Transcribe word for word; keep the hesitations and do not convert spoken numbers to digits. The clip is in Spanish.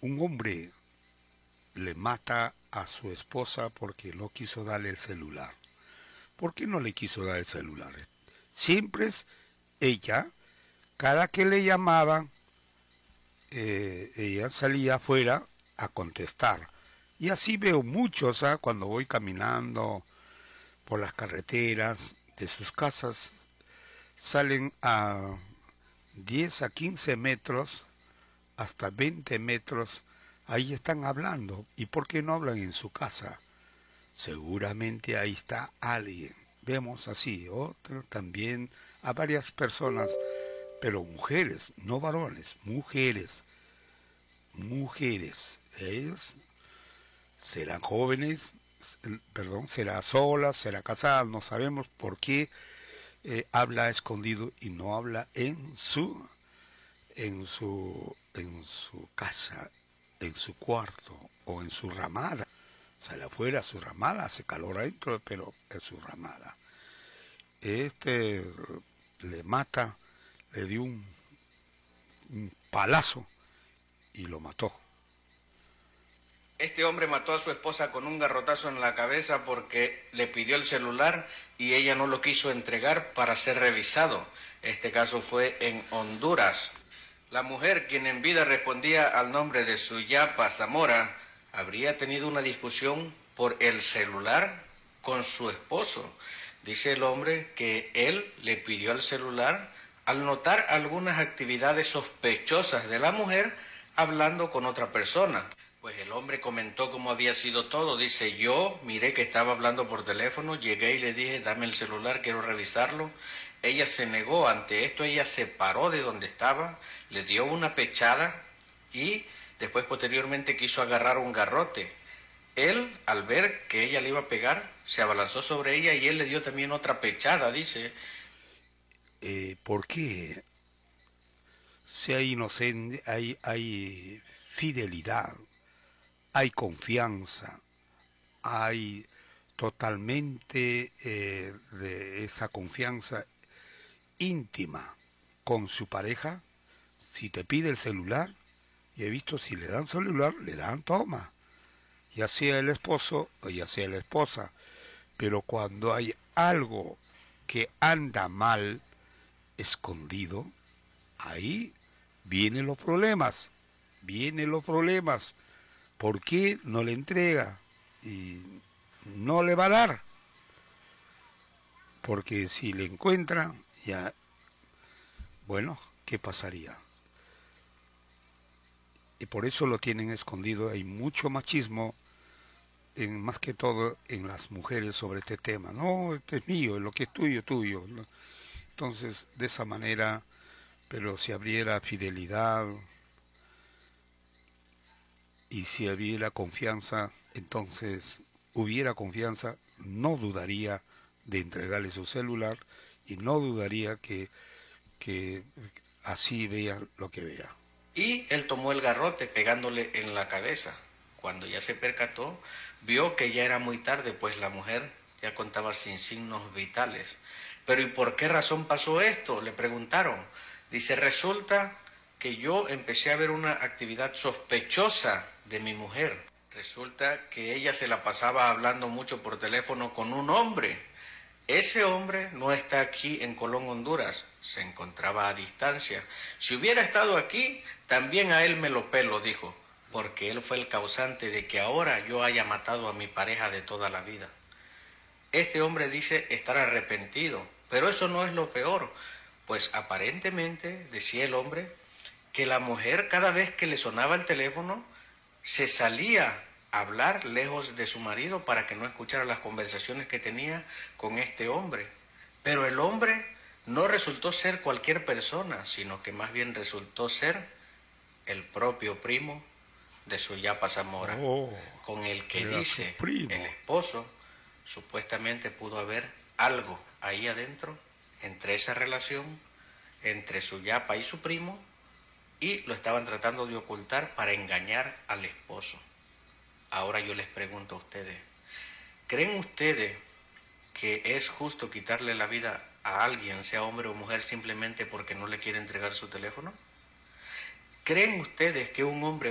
Un hombre le mata a su esposa porque no quiso darle el celular. ¿Por qué no le quiso dar el celular? Siempre es ella, cada que le llamaban, eh, ella salía afuera a contestar. Y así veo muchos, ¿ah? Cuando voy caminando por las carreteras de sus casas, salen a diez a quince metros, hasta veinte metros, ahí están hablando. ¿Y por qué no hablan en su casa? Seguramente ahí está alguien. Vemos así, otro también, a varias personas, pero mujeres, no varones, mujeres, mujeres. Ellos serán jóvenes, perdón, será solas, será casadas, no sabemos por qué eh, habla escondido y no habla en su, en su, en su casa, en su cuarto o en su ramada. Sale afuera a su ramada, hace calor adentro, pero es su ramada. Este le mata, le dio un, un palazo y lo mató. Este hombre mató a su esposa con un garrotazo en la cabeza porque le pidió el celular y ella no lo quiso entregar para ser revisado. Este caso fue en Honduras. La mujer, quien en vida respondía al nombre de Suyapa Zamora, habría tenido una discusión por el celular con su esposo. Dice el hombre que él le pidió el celular al notar algunas actividades sospechosas de la mujer hablando con otra persona. Pues el hombre comentó cómo había sido todo. Dice, yo miré que estaba hablando por teléfono, llegué y le dije, dame el celular, quiero revisarlo. Ella se negó. Ante esto ella se paró de donde estaba, le dio una pechada y después posteriormente quiso agarrar un garrote. Él, al ver que ella le iba a pegar, se abalanzó sobre ella y él le dio también otra pechada, dice. Eh, ¿Por qué? Si hay inocente, hay, hay fidelidad, hay confianza, hay totalmente eh, de esa confianza íntima con su pareja. Si te pide el celular, y he visto si le dan celular, le dan toma, ya sea el esposo o ya sea la esposa. Pero cuando hay algo que anda mal, escondido, ahí vienen los problemas, vienen los problemas. ¿Por qué no le entrega? Y no le va a dar. Porque si le encuentra, ya, bueno, ¿qué pasaría? Y por eso lo tienen escondido. Hay mucho machismo, en, más que todo en las mujeres sobre este tema. No, este es mío, lo que es tuyo, tuyo. Entonces, de esa manera, pero si abriera fidelidad y si hubiera confianza, entonces hubiera confianza, no dudaría de entregarle su celular y no dudaría que, que así vea lo que vea. Y él tomó el garrote pegándole en la cabeza. Cuando ya se percató, vio que ya era muy tarde, pues la mujer ya contaba sin signos vitales. Pero ¿y por qué razón pasó esto?, le preguntaron. Dice, resulta que yo empecé a ver una actividad sospechosa de mi mujer. Resulta que ella se la pasaba hablando mucho por teléfono con un hombre. Ese hombre no está aquí en Colón, Honduras, se encontraba a distancia. Si hubiera estado aquí, también a él me lo pelo, dijo, porque él fue el causante de que ahora yo haya matado a mi pareja de toda la vida. Este hombre dice estar arrepentido, pero eso no es lo peor, pues aparentemente, decía el hombre, que la mujer cada vez que le sonaba el teléfono, se salía a hablar lejos de su marido para que no escuchara las conversaciones que tenía con este hombre. Pero el hombre no resultó ser cualquier persona, sino que más bien resultó ser el propio primo de Suyapa Zamora, Oh, con el que era su dice primo. el esposo, supuestamente pudo haber algo ahí adentro, entre esa relación, entre Suyapa y su primo, y lo estaban tratando de ocultar para engañar al esposo. Ahora yo les pregunto a ustedes, ¿creen ustedes que es justo quitarle la vida a alguien, sea hombre o mujer, simplemente porque no le quiere entregar su teléfono? ¿Creen ustedes que un hombre